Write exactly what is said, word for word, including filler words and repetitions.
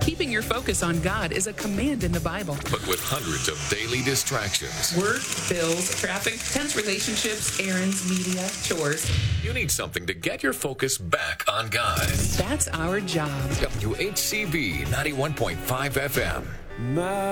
Keeping your focus on God is a command in the Bible. But with hundreds of daily distractions, Work, bills, traffic, tense relationships, errands, media, chores. you need something to get your focus back on God. That's our job. W H C B ninety-one point five F M. My